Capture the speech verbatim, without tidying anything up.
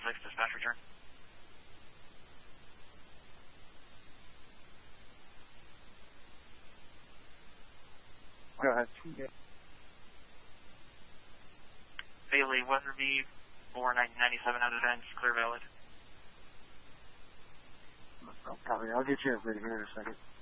six, dispatch return. Go ahead. Bailey, Weatherby, four nineteen ninety-seven out of events, clear valid. Oh, copy. I'll get you upgraded here in a second.